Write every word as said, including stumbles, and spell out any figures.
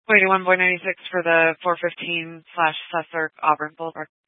eighty-one point nine six for the four fifteen slash Susser Auburn Boulevard.